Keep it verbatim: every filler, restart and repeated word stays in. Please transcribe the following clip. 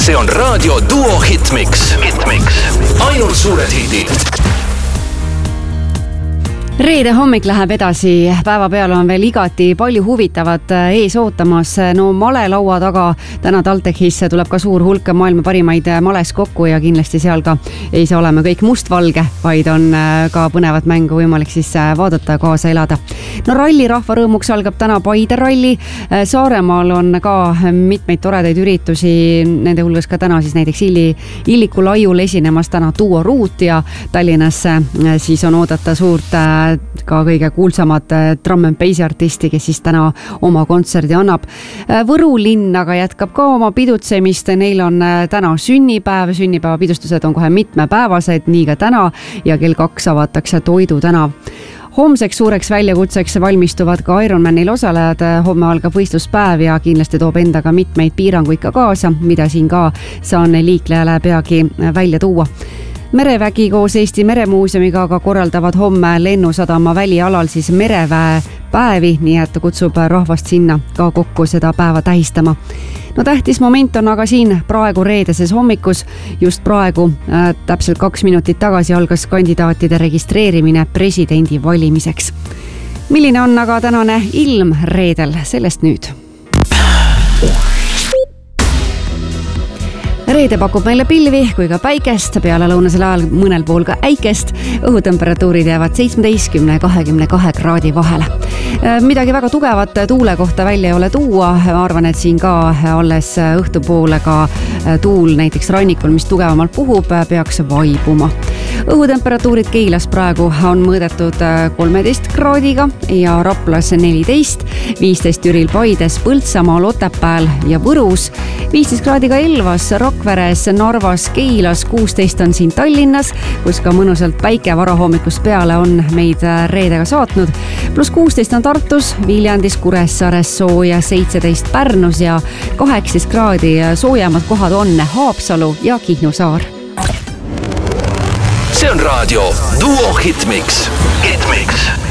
See on Raadio Duo Hitmix. Hitmix. Ainult suured hidid. Reede hommik läheb edasi, päeva peal on veel igati palju huvitavat ees ootamas. No malelaua taga täna TalTechis tuleb ka suur hulk maailma parimaid males kokku ja kindlasti seal ka ei saa olema kõik mustvalge, vaid on ka põnevat mängu võimalik siis vaadata ja kaasa elada. No ralli rahva rõõmuks algab täna Paide ralli. Saaremaal on ka mitmeid toredaid üritusi, nende hulgas ka täna siis näiteks Illi, Illiku laiul esinemas täna Duo Root ja Tallinnasse siis on oodata suurt ka kõige kuulsamad drum and bassi artisti, kes siis täna oma kontserdi annab. Võru linn aga jätkab ka oma pidutsemist, neil on täna sünnipäev, sünnipäeva pidustused on kohe mitmepäevased, nii ka täna ja kell kaks avatakse Toidu tänav. Homseks suureks väljakutseks valmistuvad ka Ironmanil osalejad, homme algab võistluspäev ja kindlasti toob endaga mitmeid piiranguid ka kaasa, mida siin ka saan liiklejale peagi välja tuua. Merevägi koos Eesti Meremuuseumiga aga korraldavad homme Lennusadama välialal siis mereväe päevi, nii et kutsub rahvast sinna ka kokku seda päeva tähistama. No tähtis moment on aga siin praegu reedeses hommikus. Just praegu äh, täpselt kaks minutit tagasi algas kandidaatide registreerimine presidendi valimiseks. Milline on aga tänane ilm reedel? Sellest nüüd. Reede pakub meile pilvi kui ka päikest, peale lõunasel ajal mõnel pool ka äikest. Õhutemperatuurid jäävad seitsmeteist ja kakskümmend kaks kraadi vahele. Midagi väga tugevat tuule kohta välja ei ole tuua. Ma arvan, et siin ka alles õhtupoole ka tuul näiteks rannikul, mis tugevamalt puhub, peaks vaibuma. Õhutemperatuurid Keilas praegu on mõõdetud kolmteist kraadiga ja Raplas neliteist, viisteist Türil, Paides, Põltsamaal, Otepääl ja Võrus, viisteist kraadiga Elvas, Rakveres, Narvas, Keilas, kuusteist on siin Tallinnas, kus ka mõnusalt päike varahommikust peale on meid reedega saatnud, pluss kuusteist on Tartus, Viljandis, Kuressaares sooja, seitseteist Pärnus ja kaheksateist kraadi soojemad kohad on Haapsalu ja Kihnu saar. See on Raadio Duo Hitmix. Hitmix.